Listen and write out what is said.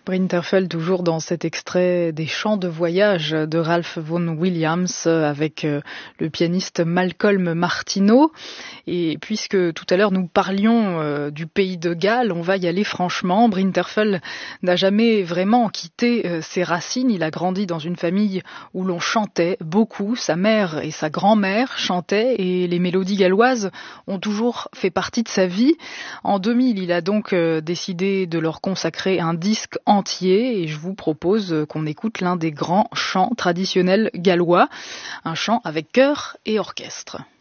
Brinterfell, toujours dans cet extrait des chants de voyage de Ralph Vaughan Williams avec le pianiste Malcolm Martineau. Et puisque tout à l'heure nous parlions du pays de Galles, on va y aller franchement. Brinterfell n'a jamais vraiment quitté ses racines. Il a grandi dans une famille où l'on chantait beaucoup. Sa mère et sa grand-mère chantaient et les mélodies galloises ont toujours fait partie de sa vie. En 2000, il a donc décidé de leur consacrer un disque entier et je vous propose qu'on écoute l'un des grands chants traditionnels gallois, un chant avec chœur et orchestre.